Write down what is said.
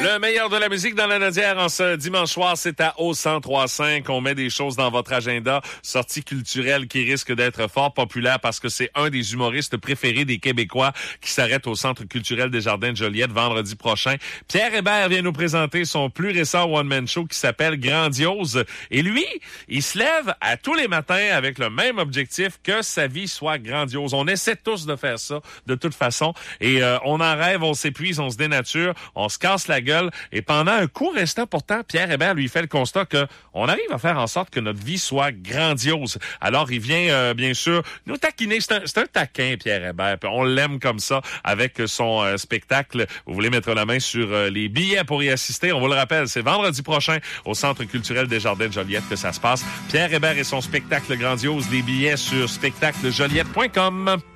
Le meilleur de la musique dans la Nodière en ce dimanche soir, c'est à au 103.5. On met des choses dans votre agenda. Sortie culturelle qui risque d'être fort populaire parce que c'est un des humoristes préférés des Québécois qui s'arrête au Centre culturel des Jardins de Joliette vendredi prochain. Pierre Hébert vient nous présenter son plus récent one-man show qui s'appelle Grandiose. Et lui, il se lève à tous les matins avec le même objectif, que sa vie soit grandiose. On essaie tous de faire ça de toute façon. Et on en rêve, on s'épuise, on se dénature, on se casse la gueule. Et pendant un court instant, pourtant, Pierre Hébert lui fait le constat que on arrive à faire en sorte que notre vie soit grandiose. Alors, il vient, bien sûr, nous taquiner. C'est un taquin, Pierre Hébert. Puis on l'aime comme ça avec son spectacle. Vous voulez mettre la main sur les billets pour y assister. On vous le rappelle, c'est vendredi prochain au Centre culturel des Jardins de Joliette que ça se passe. Pierre Hébert et son spectacle grandiose. Les billets sur spectaclejoliette.com.